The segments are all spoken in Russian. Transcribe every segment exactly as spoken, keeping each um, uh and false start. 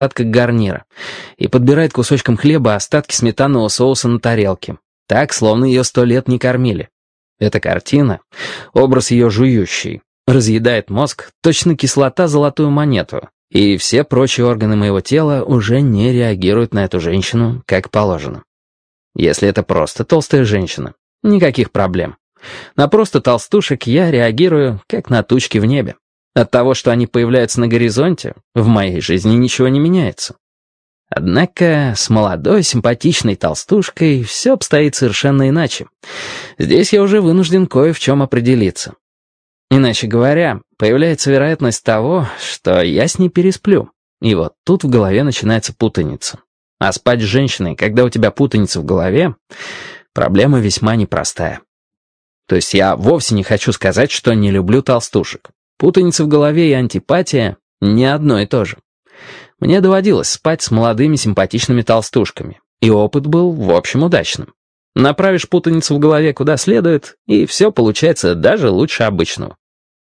остатка гарнира и подбирает кусочком хлеба остатки сметанного соуса на тарелке, так, словно ее сто лет не кормили. Эта картина, образ ее жующий, разъедает мозг, точно кислота золотую монету, и все прочие органы моего тела уже не реагируют на эту женщину как положено. Если это просто толстая женщина, никаких проблем. На просто толстушек я реагирую, как на тучки в небе. От того, что они появляются на горизонте, в моей жизни ничего не меняется. Однако с молодой, симпатичной толстушкой все обстоит совершенно иначе. Здесь я уже вынужден кое в чем определиться. Иначе говоря, появляется вероятность того, что я с ней пересплю. И вот тут в голове начинается путаница. А спать с женщиной, когда у тебя путаница в голове, проблема весьма непростая. То есть я вовсе не хочу сказать, что не люблю толстушек. Путаница в голове и антипатия — не одно и то же. Мне доводилось спать с молодыми симпатичными толстушками, и опыт был, в общем, удачным. Направишь путаницу в голове куда следует, и все получается даже лучше обычного.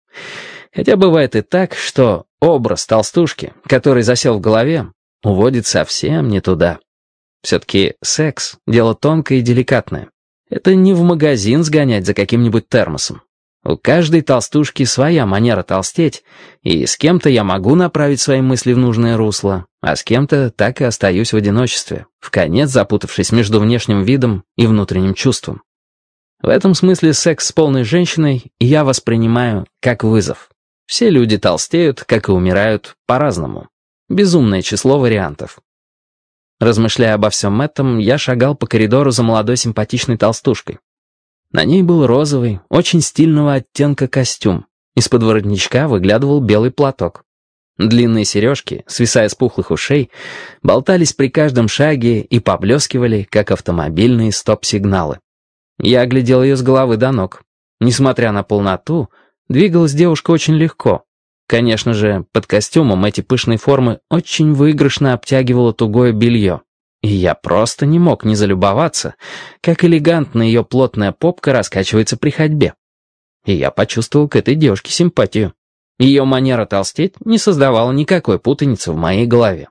Хотя бывает и так, что образ толстушки, который засел в голове, уводит совсем не туда. Все-таки секс — дело тонкое и деликатное. Это не в магазин сгонять за каким-нибудь термосом. У каждой толстушки своя манера толстеть, и с кем-то я могу направить свои мысли в нужное русло, а с кем-то так и остаюсь в одиночестве, вконец запутавшись между внешним видом и внутренним чувством. В этом смысле секс с полной женщиной я воспринимаю как вызов. Все люди толстеют, как и умирают, по-разному. Безумное число вариантов. Размышляя обо всем этом, я шагал по коридору за молодой симпатичной толстушкой. На ней был розовый, очень стильного оттенка костюм. Из-под воротничка выглядывал белый платок. Длинные сережки, свисая с пухлых ушей, болтались при каждом шаге и поблескивали, как автомобильные стоп-сигналы. Я оглядел ее с головы до ног. Несмотря на полноту, двигалась девушка очень легко. Конечно же, под костюмом эти пышные формы очень выигрышно обтягивало тугое белье. И я просто не мог не залюбоваться, как элегантно ее плотная попка раскачивается при ходьбе. И я почувствовал к этой девушке симпатию. Ее манера толстеть не создавала никакой путаницы в моей голове.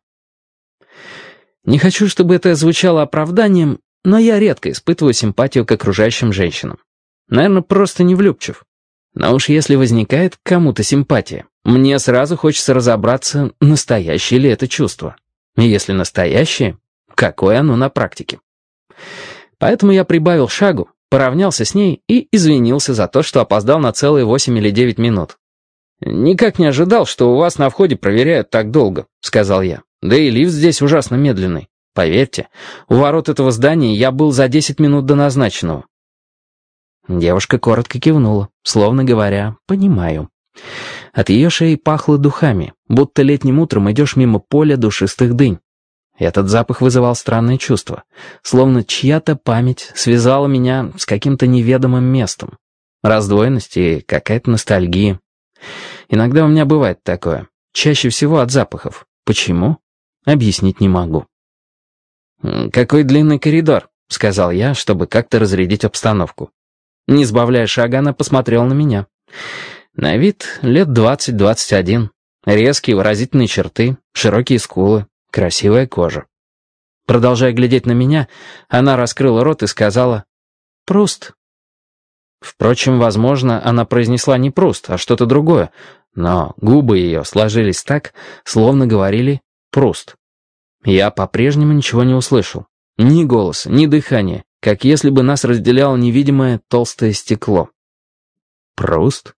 Не хочу, чтобы это звучало оправданием, но я редко испытываю симпатию к окружающим женщинам. Наверное, просто не влюбчив. Но уж если возникает к кому-то симпатия, мне сразу хочется разобраться, настоящее ли это чувство. И если настоящее, какое оно на практике. Поэтому я прибавил шагу, поравнялся с ней и извинился за то, что опоздал на целые восемь или девять минут. «Никак не ожидал, что у вас на входе проверяют так долго», — сказал я. «Да и лифт здесь ужасно медленный. Поверьте, у ворот этого здания я был за десять минут до назначенного». Девушка коротко кивнула, словно говоря «понимаю». От ее шеи пахло духами, будто летним утром идешь мимо поля душистых дынь. Этот запах вызывал странное чувство, словно чья-то память связала меня с каким-то неведомым местом. Раздвоенность и какая-то ностальгия. Иногда у меня бывает такое, чаще всего от запахов. Почему? Объяснить не могу. «Какой длинный коридор», — сказал я, чтобы как-то разрядить обстановку. Не сбавляя шага, она посмотрела на меня. На вид лет двадцать-двадцать один. Резкие выразительные черты, широкие скулы, красивая кожа. Продолжая глядеть на меня, она раскрыла рот и сказала «Пруст». Впрочем, возможно, она произнесла не Пруст, а что-то другое, но губы ее сложились так, словно говорили «Пруст». Я по-прежнему ничего не услышал. Ни голоса, ни дыхания, как если бы нас разделяло невидимое толстое стекло. «Пруст?»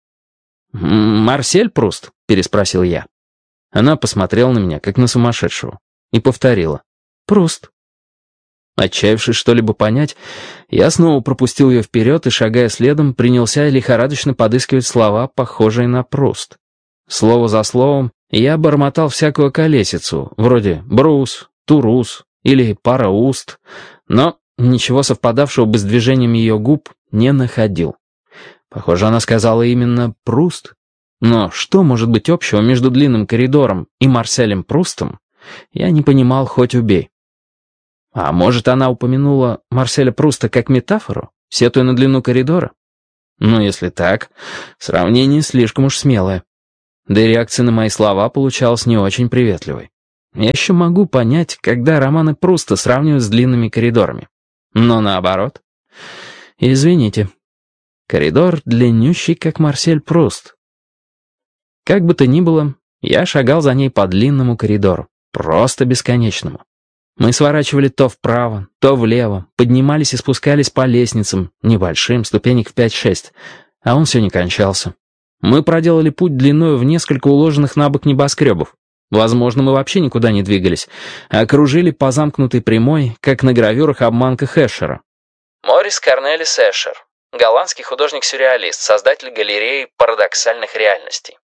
«Марсель Пруст?» — переспросил я. Она посмотрела на меня, как на сумасшедшего, и повторила «Пруст». Отчаявшись что-либо понять, я снова пропустил ее вперед и, шагая следом, принялся лихорадочно подыскивать слова, похожие на Пруст. Слово за словом я бормотал всякую колесицу, вроде «брус», «турус» или «пара уст», но ничего совпадавшего бы с движением ее губ не находил. Похоже, она сказала именно «Пруст». Но что может быть общего между длинным коридором и Марселем Прустом, я не понимал, хоть убей. А может, она упомянула Марселя Пруста как метафору, сетуя на длину коридора? Ну, если так, сравнение слишком уж смелое. Да и реакция на мои слова получалась не очень приветливой. Я еще могу понять, когда романы Пруста сравнивают с длинными коридорами. Но наоборот. Извините. Коридор длиннющий, как Марсель Пруст. Как бы то ни было, я шагал за ней по длинному коридору, просто бесконечному. Мы сворачивали то вправо, то влево, поднимались и спускались по лестницам, небольшим, ступенек в пять-шесть, а он все не кончался. Мы проделали путь длиною в несколько уложенных на бок небоскребов. Возможно, мы вообще никуда не двигались, а окружили по замкнутой прямой, как на гравюрах обманках Эшера. Морис Корнелис Эшер, голландский художник-сюрреалист, создатель галереи парадоксальных реальностей.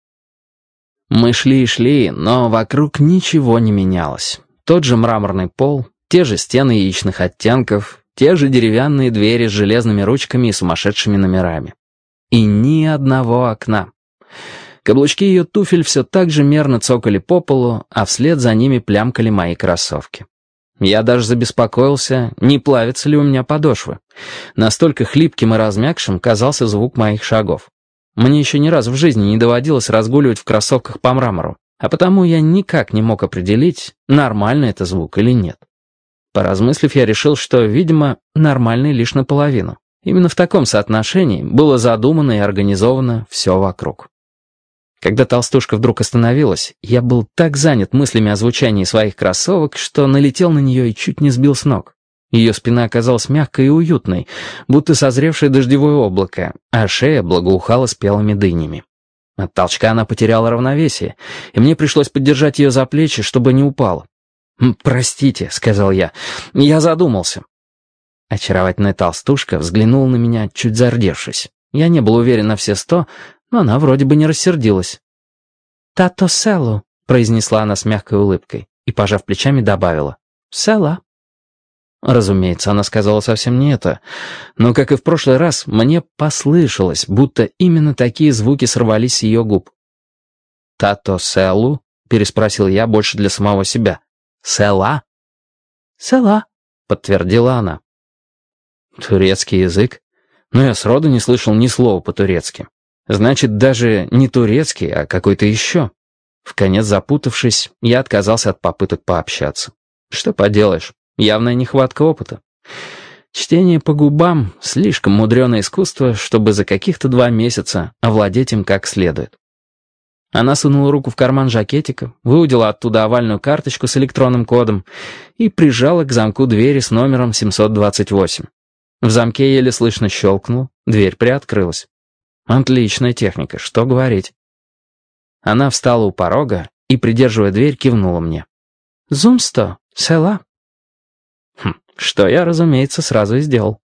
Мы шли и шли, но вокруг ничего не менялось. Тот же мраморный пол, те же стены яичных оттенков, те же деревянные двери с железными ручками и сумасшедшими номерами. И ни одного окна. Каблучки ее туфель все так же мерно цокали по полу, а вслед за ними плямкали мои кроссовки. Я даже забеспокоился, не плавятся ли у меня подошвы. Настолько хлипким и размякшим казался звук моих шагов. Мне еще ни разу в жизни не доводилось разгуливать в кроссовках по мрамору, а потому я никак не мог определить, нормальный это звук или нет. Поразмыслив, я решил, что, видимо, нормальный лишь наполовину. Именно в таком соотношении было задумано и организовано все вокруг. Когда толстушка вдруг остановилась, я был так занят мыслями о звучании своих кроссовок, что налетел на нее и чуть не сбил с ног. Ее спина оказалась мягкой и уютной, будто созревшее дождевое облако, а шея благоухала спелыми дынями. От толчка она потеряла равновесие, и мне пришлось поддержать ее за плечи, чтобы не упала. «Простите», — сказал я, — «я задумался». Очаровательная толстушка взглянула на меня, чуть зардевшись. Я не был уверен на все сто, но она вроде бы не рассердилась. «Тато село», — произнесла она с мягкой улыбкой и, пожав плечами, добавила. «Села». Разумеется, она сказала совсем не это, но, как и в прошлый раз, мне послышалось, будто именно такие звуки сорвались с ее губ. «Тато селу?» — переспросил я больше для самого себя. «Села?» «Села», — подтвердила она. Турецкий язык? Но я сроду не слышал ни слова по-турецки. Значит, даже не турецкий, а какой-то еще. Вконец запутавшись, я отказался от попыток пообщаться. Что поделаешь, явная нехватка опыта. Чтение по губам — слишком мудреное искусство, чтобы за каких-то два месяца овладеть им как следует. Она сунула руку в карман жакетика, выудила оттуда овальную карточку с электронным кодом и прижала к замку двери с номером семьсот двадцать восемь. В замке еле слышно щелкнул, дверь приоткрылась. Отличная техника, что говорить. Она встала у порога и, придерживая дверь, кивнула мне. «Зумсто, села». Хм, что я, разумеется, сразу и сделал.